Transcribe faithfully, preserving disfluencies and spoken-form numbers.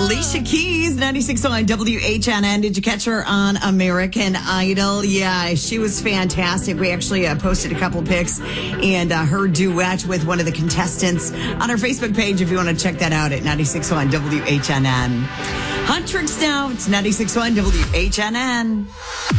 Alicia Keys, ninety-six point nine W H N N. Did you catch her on American Idol? Yeah, she was fantastic. We actually uh, posted a couple pics and uh, her duet with one of the contestants on our Facebook page if you want to check that out at ninety-six point nine W H N N. Hot Tricks now. It's ninety-six point nine W H N N.